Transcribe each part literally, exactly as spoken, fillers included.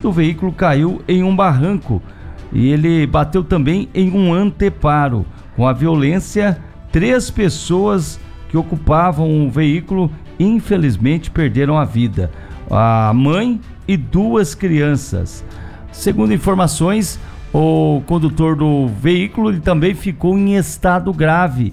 do veículo caiu em um barranco e ele bateu também em um anteparo. Com a violência, três pessoas que ocupavam o veículo infelizmente perderam a vida. A mãe e duas crianças. Segundo informações, o condutor do veículo ele também ficou em estado grave.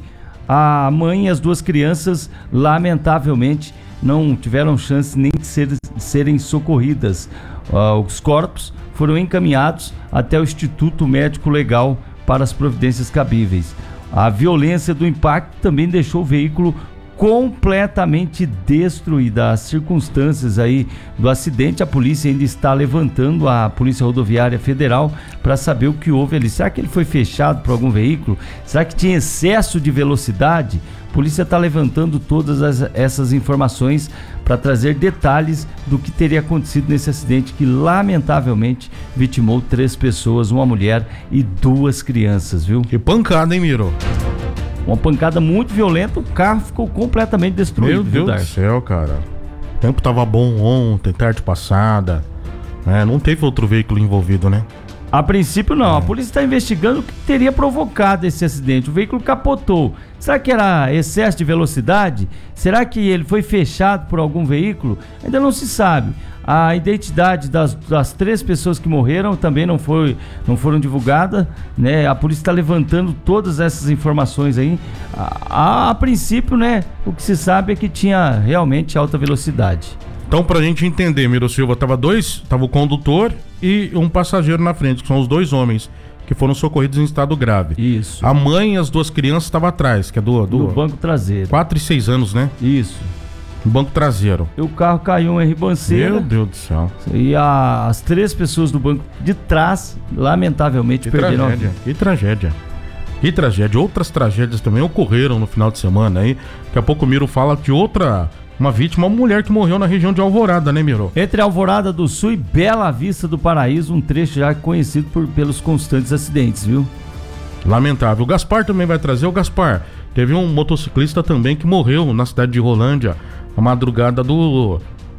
A mãe e as duas crianças, lamentavelmente, não tiveram chance nem de, ser, de serem socorridas. Uh, os corpos foram encaminhados até o Instituto Médico Legal para as providências cabíveis. A violência do impacto também deixou o veículo completamente destruída. As circunstâncias aí do acidente, a polícia ainda está levantando, a Polícia Rodoviária Federal, para saber o que houve ali. Será que ele foi fechado por algum veículo? Será que tinha excesso de velocidade? A polícia está levantando todas as, essas informações para trazer detalhes do que teria acontecido nesse acidente que lamentavelmente vitimou três pessoas, uma mulher e duas crianças, viu? Que pancada, hein, Miro? Uma pancada muito violenta, o carro ficou completamente destruído. Meu Deus do céu, cara. O tempo tava bom ontem, tarde passada. É, não teve outro veículo envolvido, né? A princípio não, é. A polícia está investigando o que teria provocado esse acidente. O veículo capotou. Será que era excesso de velocidade? Será que ele foi fechado por algum veículo? Ainda não se sabe. A identidade das, das três pessoas que morreram também não, foi, não foram divulgadas, né? A polícia está levantando todas essas informações aí. A, a, a princípio, né, o que se sabe é que tinha realmente alta velocidade. Então, pra gente entender, Miro Silva, tava dois, tava o condutor e um passageiro na frente, que são os dois homens que foram socorridos em estado grave. Isso. A mãe e as duas crianças estavam atrás, que é do, do... do banco traseiro. quatro e seis anos, né? Isso. No banco traseiro. E o carro caiu em ribanceira. Meu Deus do céu. E a, as três pessoas do banco de trás, lamentavelmente, que perderam tragédia, a vida. Que tragédia. Que tragédia. Outras tragédias também ocorreram no final de semana aí. Daqui a pouco o Miro fala de outra... Uma vítima, uma mulher que morreu na região de Alvorada, né, Miro? Entre Alvorada do Sul e Bela Vista do Paraíso, um trecho já conhecido por, pelos constantes acidentes, viu? Lamentável. O Gaspar também vai trazer. O Gaspar, teve um motociclista também que morreu na cidade de Rolândia, na madrugada do...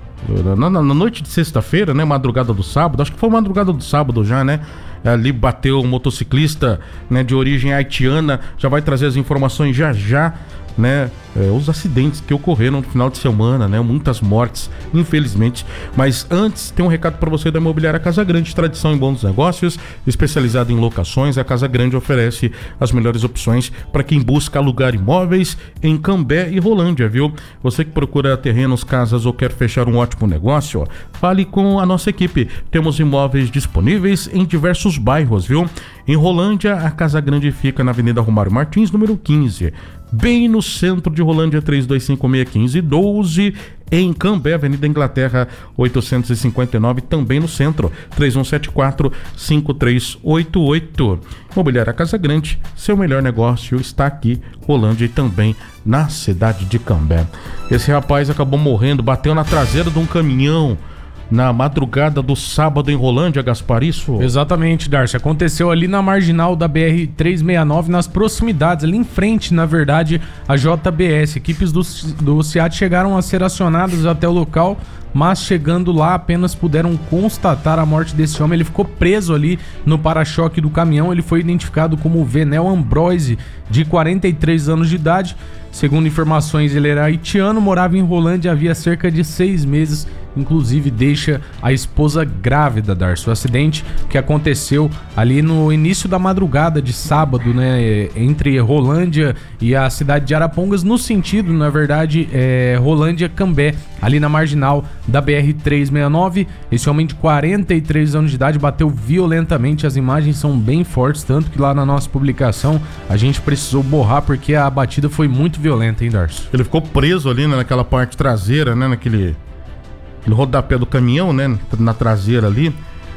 Na, na, na noite de sexta-feira, né, madrugada do sábado, acho que foi madrugada do sábado já, né? Ali bateu um motociclista, né, de origem haitiana. Já vai trazer as informações já já, né? É, os acidentes que ocorreram no final de semana, né? Muitas mortes, infelizmente. Mas antes, tem um recado para você da Imobiliária Casa Grande, tradição em bons negócios, especializada em locações. A Casa Grande oferece as melhores opções para quem busca alugar imóveis em Cambé e Rolândia, viu? Você que procura terrenos, casas ou quer fechar um ótimo negócio, ó, fale com a nossa equipe. Temos imóveis disponíveis em diversos bairros, viu? Em Rolândia, a Casa Grande fica na Avenida Romário Martins, número quinze. Bem no centro de Rolândia, três dois cinco seis, um cinco um doze. Em Cambé, Avenida Inglaterra, oitocentos e cinquenta e nove, também no centro, três um sete quatro, cinco três oito oito. Imobiliária Casa Grande, seu melhor negócio está aqui, Rolândia, e também na cidade de Cambé. Esse rapaz acabou morrendo, bateu na traseira de um caminhão na madrugada do sábado em Rolândia, Gaspar, isso? Exatamente, Darcy. Aconteceu ali na marginal da B R trezentos e sessenta e nove, nas proximidades, ali em frente, na verdade, a J B S. Equipes do, do SEAT chegaram a ser acionadas até o local, mas chegando lá apenas puderam constatar a morte desse homem. Ele ficou preso ali no para-choque do caminhão. Ele foi identificado como Venel Ambroise, de quarenta e três anos de idade. Segundo informações, ele era haitiano, morava em Rolândia havia cerca de seis meses, inclusive deixa a esposa grávida, Darcy. O acidente que aconteceu ali no início da madrugada de sábado, né, entre Rolândia e a cidade de Arapongas, no sentido, na verdade, é, Rolândia-Cambé, ali na marginal da B R trezentos e sessenta e nove. Esse homem de quarenta e três anos de idade bateu violentamente. As imagens são bem fortes, tanto que lá na nossa publicação a gente precisou borrar porque a batida foi muito violenta, hein, Darcy? Ele ficou preso ali, né, naquela parte traseira, né, naquele aquele rodapé do caminhão, né, na traseira ali.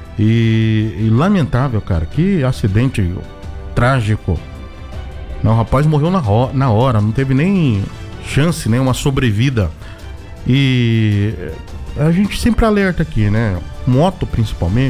E, e lamentável, cara, que acidente trágico. Não, o rapaz morreu na, ro- na hora, não teve nem chance, né, uma sobrevida. E a gente sempre alerta aqui, né, moto principalmente,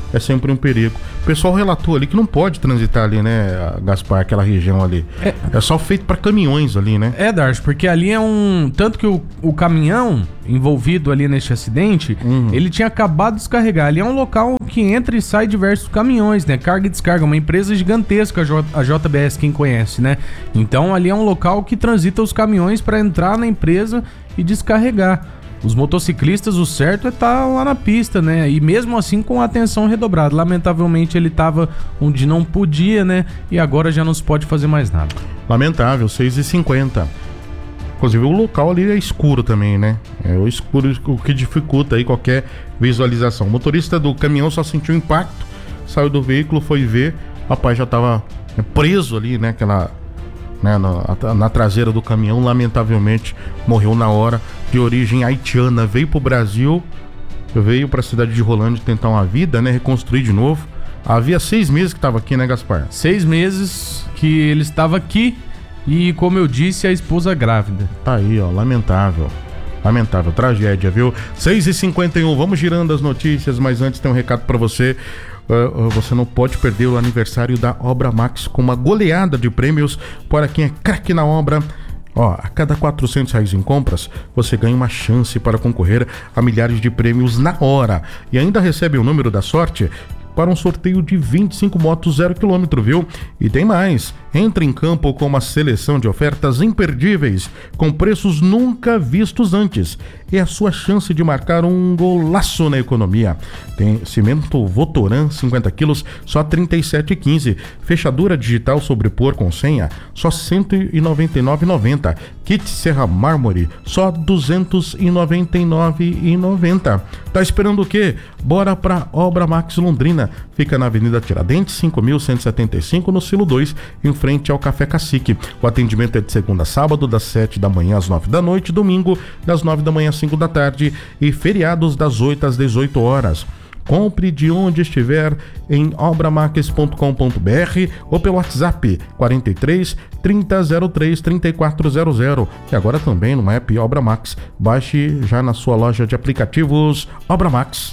é sempre um perigo. O pessoal relatou ali que não pode transitar ali, né, Gaspar, aquela região ali. É, é só feito para caminhões ali, né? É, Darcy, porque ali é um... Tanto que o, o caminhão envolvido ali neste acidente, uhum. ele tinha acabado de descarregar. Ali é um local que entra e sai diversos caminhões, né? Carga e descarga, uma empresa gigantesca, a J B S, quem conhece, né? Então ali é um local que transita os caminhões para entrar na empresa e descarregar. Os motociclistas, o certo é estar lá na pista, né? E mesmo assim com a atenção redobrada. Lamentavelmente ele estava onde não podia, né? E agora já não se pode fazer mais nada. Lamentável, seis e cinquenta. Inclusive o local ali é escuro também, né? É o escuro o que dificulta aí qualquer visualização. O motorista do caminhão só sentiu impacto, saiu do veículo, foi ver, o rapaz já estava preso ali, né? Aquela... Né, na, na traseira do caminhão, lamentavelmente morreu na hora, de origem haitiana, veio pro Brasil, veio pra cidade de Rolândia tentar uma vida, né, reconstruir de novo. Havia seis meses que estava aqui, né, Gaspar? Seis meses que ele estava aqui e, como eu disse, a esposa grávida. Tá aí, ó, lamentável, lamentável, tragédia, viu? seis e cinquenta e um, vamos girando as notícias, mas antes tem um recado pra você. Uh, você não pode perder o aniversário da Obra Max com uma goleada de prêmios para quem é craque na obra. Ó, a cada quatrocentos reais em compras, você ganha uma chance para concorrer a milhares de prêmios na hora. E ainda recebe o número da sorte para um sorteio de vinte e cinco motos zero quilômetro, viu? E tem mais. Entre em campo com uma seleção de ofertas imperdíveis, com preços nunca vistos antes. É a sua chance de marcar um golaço na economia. Tem cimento Votoran cinquenta quilos, só trinta e sete reais e quinze centavos. Fechadura digital sobrepor com senha, só cento e noventa e nove reais e noventa centavos. Kit Serra Mármore, só duzentos e noventa e nove reais e noventa centavos. Tá esperando o quê? Bora pra Obra Max Londrina. Fica na Avenida Tiradentes, cinco mil cento e setenta e cinco, no Silo dois, em frente ao Café Cacique. O atendimento é de segunda a sábado, das sete da manhã às nove da noite, domingo, das nove da manhã às cinco da tarde e feriados das oito às dezoito horas. Compre de onde estiver em obramax ponto com ponto b r ou pelo WhatsApp quarenta e três, trinta, zero três, trinta e quatro zero zero. E agora também no app Obra Max. Baixe já na sua loja de aplicativos Obra Max.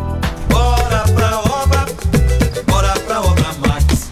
Bora pra obra, bora pra Obra Max.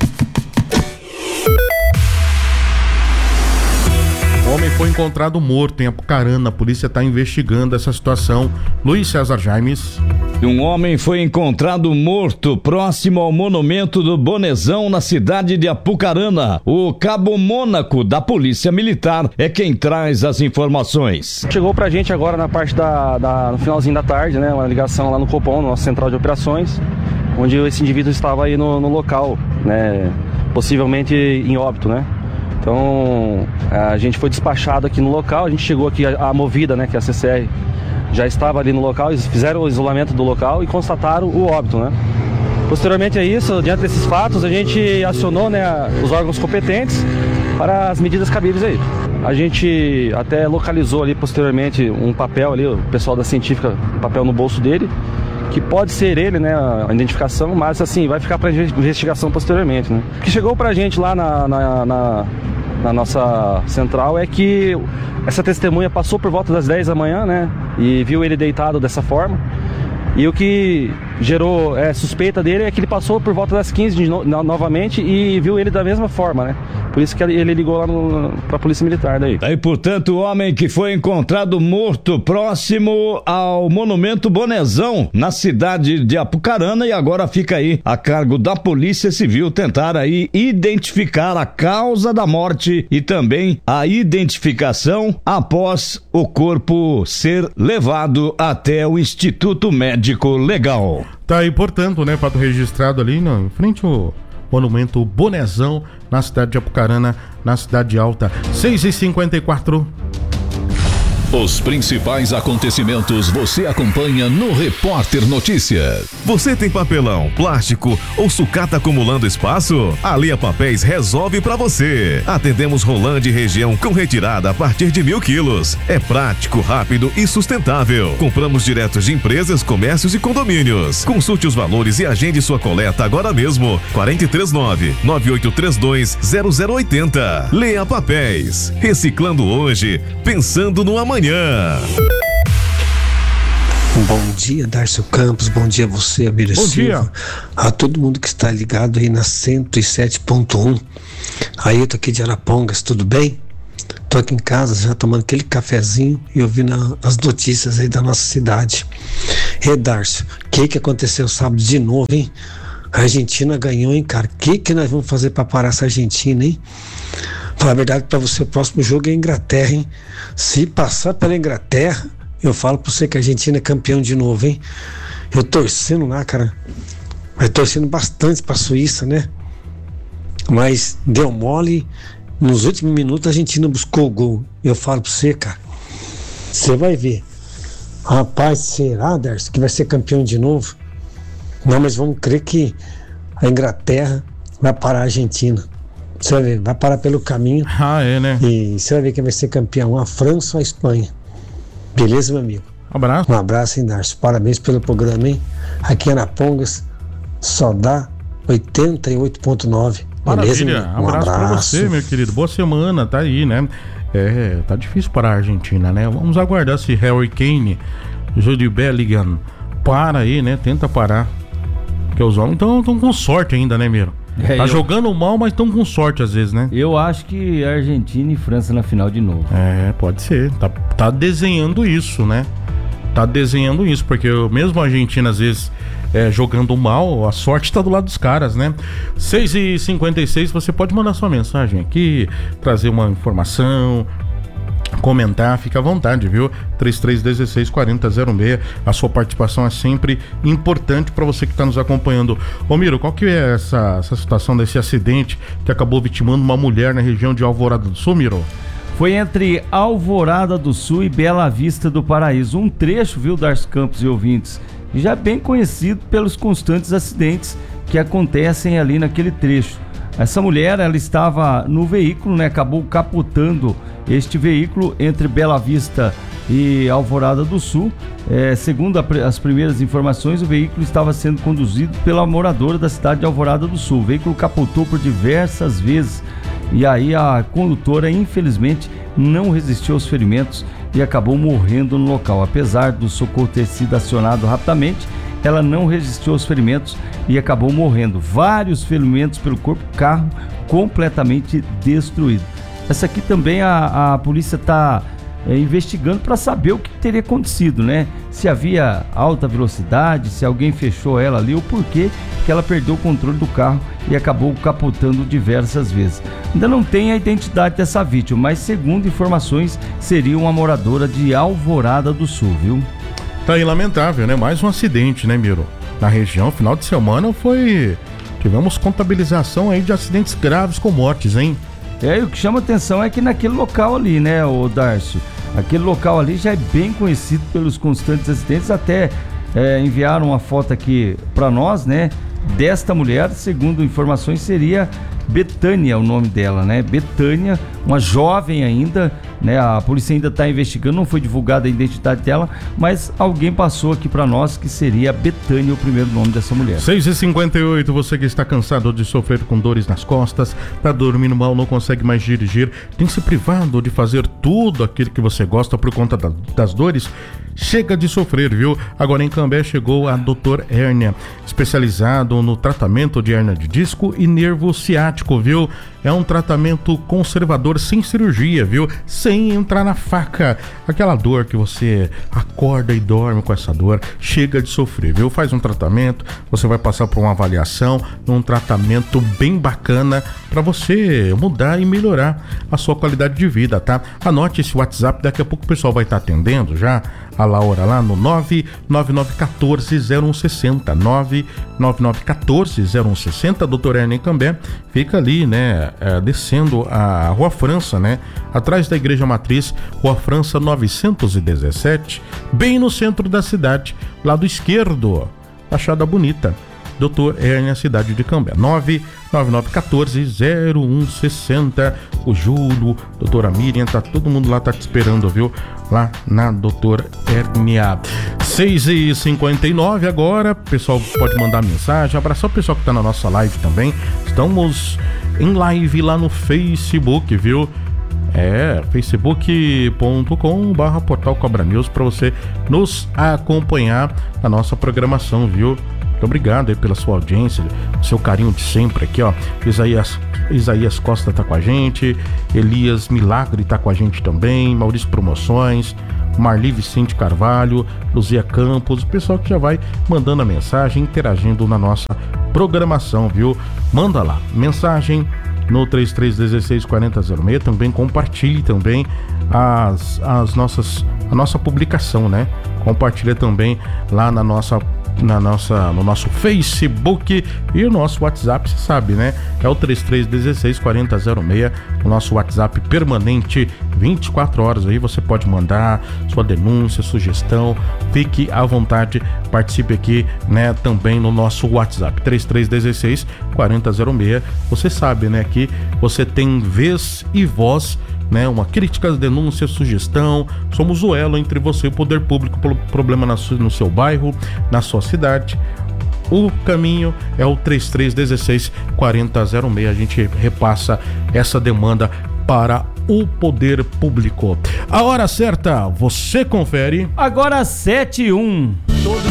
O homem foi encontrado morto em Apucarana. A polícia está investigando essa situação. Luiz César Jaimes. Um homem foi encontrado morto próximo ao monumento do Bonezão, na cidade de Apucarana. O Cabo Mônaco, da Polícia Militar, é quem traz as informações. Chegou pra gente agora na parte da, da no finalzinho da tarde, né? Uma ligação lá no Copom, nossa central de operações, onde esse indivíduo estava aí no, no local, né? Possivelmente em óbito, né? Então a gente foi despachado aqui no local. A gente chegou aqui, a, a Movida, né? Que é a C C R, já estava ali no local, eles fizeram o isolamento do local e constataram o óbito, né? Posteriormente a isso, diante desses fatos, a gente acionou, né, os órgãos competentes para as medidas cabíveis aí. A gente até localizou ali posteriormente um papel ali, o pessoal da científica, um papel no bolso dele, que pode ser ele, né, a identificação, mas assim, vai ficar para investigação posteriormente, né? O que chegou pra gente lá na, na, na, na nossa central é que essa testemunha passou por volta das dez da manhã, né, e viu ele deitado dessa forma. E o que gerou é, suspeita dele é que ele passou por volta das quinze de no, no, novamente e viu ele da mesma forma, né? Por isso que ele ligou lá no, pra Polícia Militar daí. Aí, portanto, o homem que foi encontrado morto próximo ao monumento Bonezão, na cidade de Apucarana, e agora fica aí a cargo da Polícia Civil tentar aí identificar a causa da morte e também a identificação após o corpo ser levado até o Instituto Médico Legal. Tá aí, portanto, né, fato registrado ali, não, em frente ao monumento Bonezão, na cidade de Apucarana, na cidade alta. seis e cinquenta e quatro. Os principais acontecimentos você acompanha no Repórter Notícias. Você tem papelão, plástico ou sucata acumulando espaço? A Lea Papéis resolve pra você. Atendemos Rolândia e região com retirada a partir de mil quilos. É prático, rápido e sustentável. Compramos direto de empresas, comércios e condomínios. Consulte os valores e agende sua coleta agora mesmo. quatro três nove, nove oito três dois, zero zero oito zero. Lea Papéis. Reciclando hoje, pensando no amanhã. O Bom dia, Darcio Campos, bom dia a você, Abílio Bom Silva. dia. A todo mundo que está ligado aí na cento e sete ponto um. Aí eu tô aqui de Arapongas, tudo bem? Tô aqui em casa já tomando aquele cafezinho e ouvindo a, as notícias aí da nossa cidade. E Darcio, o que que aconteceu sábado de novo, hein? A Argentina ganhou, hein, cara? O que que nós vamos fazer para parar essa Argentina, hein? Falar a verdade para você, o próximo jogo é a Inglaterra, hein? Se passar pela Inglaterra, eu falo pra você que a Argentina é campeão de novo, hein? Eu torcendo lá, cara. Mas torcendo bastante pra Suíça, né? Mas deu mole. Nos últimos minutos a Argentina buscou o gol. Eu falo pra você, cara. Você vai ver. Rapaz, será, Darcy, que vai ser campeão de novo? Não, mas vamos crer que a Inglaterra vai parar a Argentina. Você vai ver, vai parar pelo caminho. Ah, é, né? E você vai ver quem vai ser campeão, a França ou a Espanha. Beleza, meu amigo? Abraço. Um abraço, hein, Darcio? Parabéns pelo programa, hein? Aqui em Arapongas só dá oitenta e oito ponto nove. Beleza, meu Maravilha. amigo? Um Abraço, abraço pra você, meu querido. Boa semana, tá aí, né? É, tá difícil para a Argentina, né? Vamos aguardar se Harry Kane, Jude Bellingham para aí, né? Tenta parar. Porque os homens estão com sorte ainda, né, Miro? É, tá eu... jogando mal, mas estão com sorte às vezes, né? Eu acho que Argentina e França na final de novo. É, pode ser. Tá, tá desenhando isso, né? Tá desenhando isso, porque mesmo a Argentina às vezes é, jogando mal, a sorte tá do lado dos caras, né? seis e cinquenta e seis, você pode mandar sua mensagem aqui, trazer uma informação, comentar, fica à vontade, viu? trinta e três dezesseis quarenta zero seis. A sua participação é sempre importante para você que está nos acompanhando. Ô Miro, qual que é essa, essa situação desse acidente que acabou vitimando uma mulher na região de Alvorada do Sul, Miro? Foi entre Alvorada do Sul e Bela Vista do Paraíso. Um trecho, viu, Darcy Campos e ouvintes, já bem conhecido pelos constantes acidentes que acontecem ali naquele trecho. Essa mulher, ela estava no veículo, né? Acabou capotando este veículo entre Bela Vista e Alvorada do Sul. É, segundo a, as primeiras informações, o veículo estava sendo conduzido pela moradora da cidade de Alvorada do Sul. O veículo capotou por diversas vezes e aí a condutora, infelizmente, não resistiu aos ferimentos e acabou morrendo no local. Apesar do socorro ter sido acionado rapidamente, ela não resistiu aos ferimentos e acabou morrendo. Vários ferimentos pelo corpo, carro completamente destruído. Essa aqui também a, a polícia está é, investigando para saber o que teria acontecido, né? Se havia alta velocidade, se alguém fechou ela ali ou por que que ela perdeu o controle do carro e acabou capotando diversas vezes. Ainda não tem a identidade dessa vítima, mas segundo informações seria uma moradora de Alvorada do Sul, viu? Tá aí lamentável, né? Mais um acidente, né, Miro? Na região, final de semana foi... Tivemos contabilização aí de acidentes graves com mortes, hein? É, e o que chama atenção é que naquele local ali, né, o Darcio? Aquele local ali já é bem conhecido pelos constantes acidentes, até é, enviaram uma foto aqui para nós, né? Desta mulher, segundo informações, seria Betânia o nome dela, né? Betânia, uma jovem ainda, né? A polícia ainda está investigando, não foi divulgada a identidade dela, mas alguém passou aqui para nós que seria Betânia o primeiro nome dessa mulher. seis e cinquenta e oito, você que está cansado de sofrer com dores nas costas, tá dormindo mal, não consegue mais dirigir, tem se privado de fazer tudo aquilo que você gosta por conta da, das dores? Chega de sofrer, viu? Agora em Cambé chegou a doutor Hérnia, especializado no tratamento de hérnia de disco e nervo ciático, viu? É um tratamento conservador sem cirurgia, viu? Sem entrar na faca. Aquela dor que você acorda e dorme com essa dor, chega de sofrer, viu? Faz um tratamento, você vai passar por uma avaliação, um tratamento bem bacana para você mudar e melhorar a sua qualidade de vida, tá? Anote esse WhatsApp, daqui a pouco o pessoal vai estar atendendo já. A Laura lá no nove nove nove um quatro zero um seis zero, nove nove nove um quatro zero um seis zero, doutor Hérnia Cambé, fica ali, né, é, descendo a Rua França, né, atrás da Igreja Matriz, Rua França novecentos e dezessete, bem no centro da cidade, lado esquerdo, Achada Bonita. doutor Hérnia, cidade de Cambé, nove nove nove um quatro zero um seis zero. O Júlio, doutora Miriam, tá todo mundo lá, tá te esperando, viu? Lá na doutor Hérnia. seis e cinquenta e nove agora, o pessoal pode mandar mensagem, abraçar o pessoal que tá na nossa live também. Estamos em live lá no Facebook, viu? É, facebook ponto com barra portal Cobra News para você nos acompanhar na nossa programação, viu? Muito obrigado aí pela sua audiência, seu carinho de sempre aqui, ó. Isaías, Isaías Costa tá com a gente, Elias Milagre tá com a gente também, Maurício Promoções, Marli Vicente Carvalho, Luzia Campos, o pessoal que já vai mandando a mensagem, interagindo na nossa programação, viu? Manda lá, mensagem no três três um seis quatro zero zero seis, também compartilhe também as, as nossas, a nossa publicação, né? Compartilha também lá na nossa Na nossa, no nosso Facebook e o nosso WhatsApp, você sabe, né? É o três três um seis quatro zero zero seis, o nosso WhatsApp permanente, vinte e quatro horas aí, você pode mandar sua denúncia, sugestão, fique à vontade, participe aqui, né? Também no nosso WhatsApp, três três um seis quatro zero zero seis, você sabe, né? Que você tem vez e voz, né, uma crítica, denúncia, sugestão. Somos o elo entre você e o poder público pelo problema na su- no seu bairro, na sua cidade. O caminho é o três três um seis quatro zero seis. A gente repassa essa demanda para o poder público. A hora certa, você confere. Agora sete e um.